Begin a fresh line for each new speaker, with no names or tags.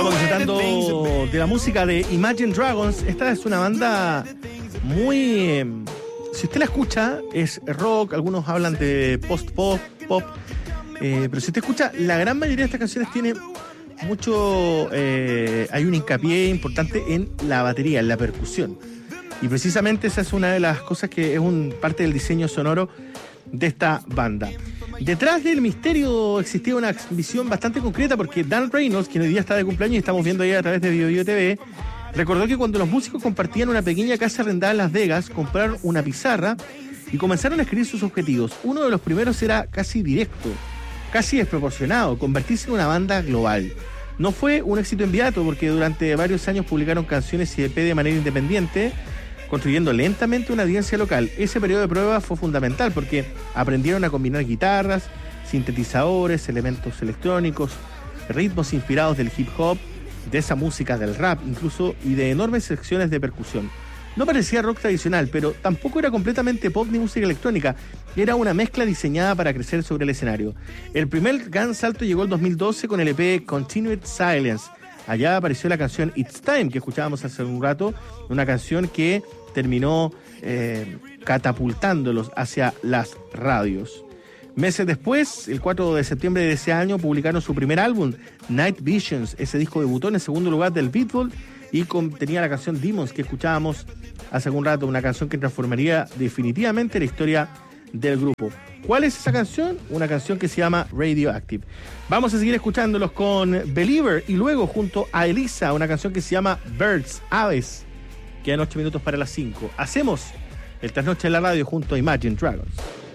Estamos disfrutando de la música de Imagine Dragons. Esta es una banda muy... si usted la escucha, es rock, algunos hablan de post-pop, pop, pero si usted escucha, la gran mayoría de estas canciones tiene mucho... hay un hincapié importante en la batería, en la percusión. Y precisamente esa es una de las cosas que es parte del diseño sonoro de esta banda. Detrás del misterio existía una visión bastante concreta, porque Dan Reynolds, quien hoy día está de cumpleaños y estamos viendo ahí a través de Bio TV, recordó que cuando los músicos compartían una pequeña casa arrendada en Las Vegas, compraron una pizarra y comenzaron a escribir sus objetivos. Uno de los primeros era casi directo, casi desproporcionado: convertirse en una banda global. No fue un éxito inmediato, porque durante varios años publicaron canciones y EP de manera independiente, construyendo lentamente una audiencia local. Ese periodo de prueba fue fundamental porque aprendieron a combinar guitarras, sintetizadores, elementos electrónicos, ritmos inspirados del hip hop, de esa música del rap incluso, y de enormes secciones de percusión. No parecía rock tradicional, pero tampoco era completamente pop ni música electrónica. Era una mezcla diseñada para crecer sobre el escenario. El primer gran salto llegó el 2012 con el EP Continued Silence. Allá apareció la canción It's Time, que escuchábamos hace un rato, una canción que terminó catapultándolos hacia las radios. Meses después, el 4 de septiembre de ese año, publicaron su primer álbum, Night Visions. Ese disco debutó en el segundo lugar del Beatport y contenía la canción Demons, que escuchábamos hace un rato, una canción que transformaría definitivamente la historia del grupo. ¿Cuál es esa canción? Una canción que se llama Radioactive. Vamos a seguir escuchándolos con Believer y luego junto a Elisa, una canción que se llama Birds, Aves. Quedan 8 minutos para las 5. Hacemos el trasnoche en la radio junto a Imagine Dragons.